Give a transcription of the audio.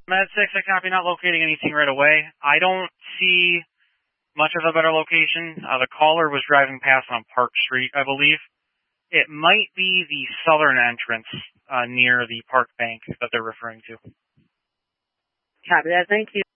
Med 6, I copy, not locating anything right away. I don't see much of a better location. The caller was driving past on Park Street, I believe. It might be the southern entrance near the Park Bank that they're referring to. Copy that. Thank you.